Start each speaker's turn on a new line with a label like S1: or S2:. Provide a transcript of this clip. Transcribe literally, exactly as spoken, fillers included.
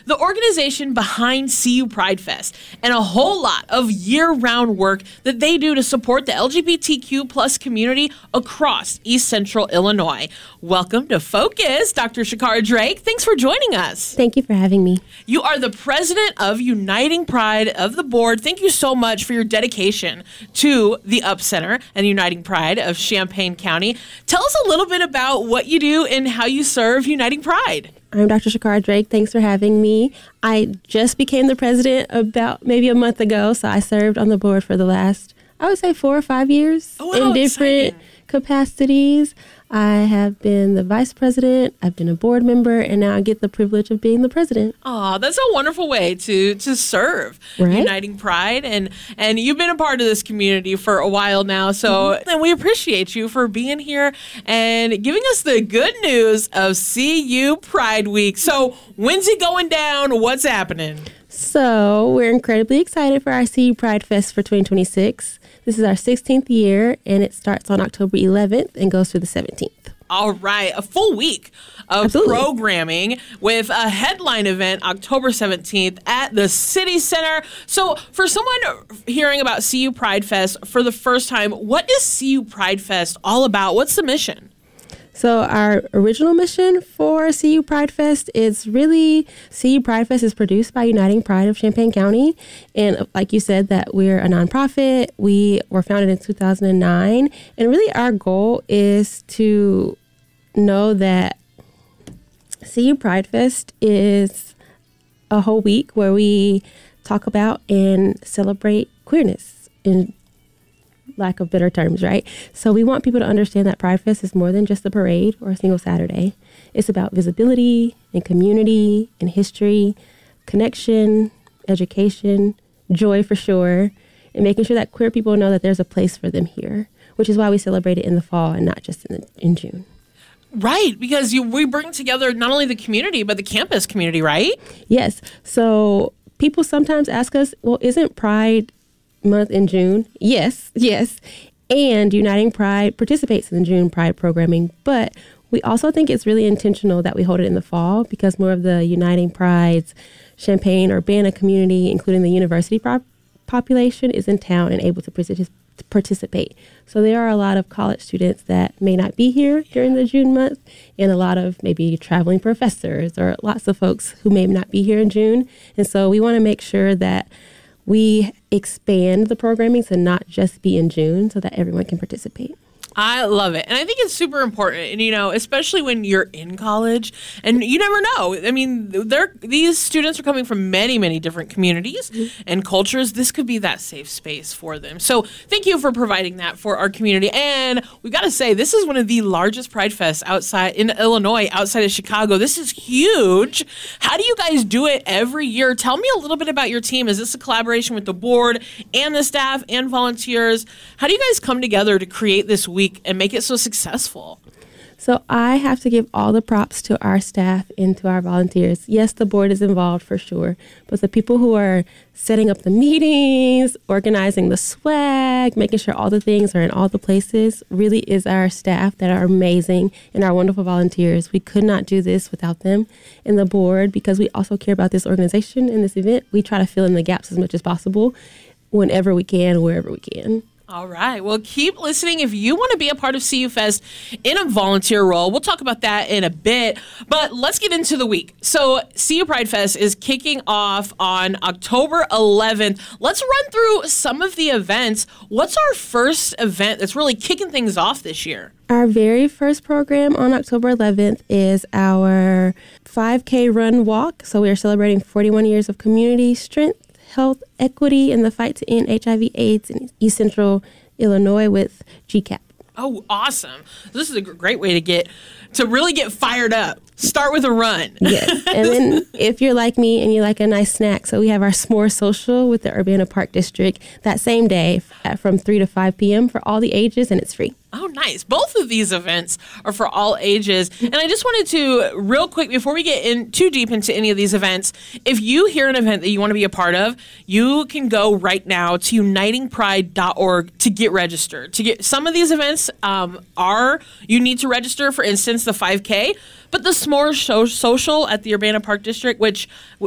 S1: the organization behind C U Pride Fest, and a whole lot of year-round work that they do to support the L G B T Q plus community across East Central Illinois. Welcome to Focus, Doctor Shakara Drake. Thanks for joining us.
S2: Thank you for having me.
S1: You are the president of Uniting Pride of the board. Thank you so much for your dedication to the Up Center and Uniting Pride of Champaign County. Tell us a little bit about what you do and how you serve Uniting Pride.
S2: I'm Doctor Shakara Drake. Thanks for having me. I just became the president about maybe a month ago, so I served on the board for the last, I would say, four or five years
S1: oh, wow,
S2: in different
S1: exciting. capacities.
S2: I have been the vice president, I've been a board member, and now I get the privilege of being the president.
S1: Oh, that's a wonderful way to to serve
S2: right?
S1: Uniting Pride. And, and you've been a part of this community for a while now, so mm-hmm. and we appreciate you for being here and giving us the good news of C U Pride Week. So when's it going down? What's happening?
S2: So we're incredibly excited for our C U Pride Fest for twenty twenty-six. This is our sixteenth year, and it starts on October eleventh and goes through the seventeenth.
S1: All right, a full week of
S2: Absolutely.
S1: programming with a headline event October seventeenth at the City Center. So for someone hearing about C U Pride Fest for the first time, what is C U Pride Fest all about? What's the mission?
S2: So our original mission for C U Pride Fest is really, C U Pride Fest is produced by Uniting Pride of Champaign County. And like you said, that we're a nonprofit. We were founded in two thousand nine. And really our goal is to know that C U Pride Fest is a whole week where we talk about and celebrate queerness in lack of better terms, right? So we want people to understand that Pride Fest is more than just a parade or a single Saturday. It's about visibility and community and history, connection, education, joy for sure, and making sure that queer people know that there's a place for them here, which is why we celebrate it in the fall and not just in, the, in June.
S1: Right, because you, we bring together not only the community, but the campus community, right?
S2: Yes. So people sometimes ask us, well, isn't Pride Month in June? Yes, yes. And Uniting Pride participates in the June Pride programming, but we also think it's really intentional that we hold it in the fall because more of the Uniting Pride's Champaign Urbana community, including the university pro- population, is in town and able to partic- participate. So there are a lot of college students that may not be here during the June month, and a lot of maybe traveling professors or lots of folks who may not be here in June. And so we want to make sure that we expand the programming to not just be in June so that everyone can participate.
S1: I love it. And I think it's super important. And, you know, especially when you're in college and you never know. I mean, they're, these students are coming from many, many different communities mm-hmm. and cultures. This could be that safe space for them. So thank you for providing that for our community. And we got to say, this is one of the largest Pride Fests outside in Illinois, outside of Chicago. This is huge. How do you guys do it every year? Tell me a little bit about your team. Is this a collaboration with the board and the staff and volunteers? How do you guys come together to create this week and make it so successful?
S2: So I have to give all the props to our staff and to our volunteers. Yes, the board is involved for sure, but the people who are setting up the meetings, organizing the swag, making sure all the things are in all the places really is our staff that are amazing and our wonderful volunteers. We could not do this without them. And the board, because we also care about this organization and this event, we try to fill in the gaps as much as possible whenever we can, wherever we can.
S1: All right. Well, keep listening if you want to be a part of C U Fest in a volunteer role. We'll talk about that in a bit, but let's get into the week. So C U Pride Fest is kicking off on October eleventh. Let's run through some of the events. What's our first event that's really kicking things off this year?
S2: Our very first program on October eleventh is our five K run walk. So we are celebrating forty-one years of community strength, health, equity, and the fight to end H I V AIDS in East Central Illinois with G CAP.
S1: Oh, awesome. This is a great way to get to really get fired up. Start with a run.
S2: Yes. And then if you're like me and you like a nice snack, so we have our S'more Social with the Urbana Park District that same day from three to five p.m. for all the ages, and it's free.
S1: Oh, nice. Both of these events are for all ages. And I just wanted to, real quick, before we get in too deep into any of these events, if you hear an event that you want to be a part of, you can go right now to uniting pride dot org to get registered. To get some of these events um, are, you need to register, for instance, the five K. But the S'more Social at the Urbana Park District, which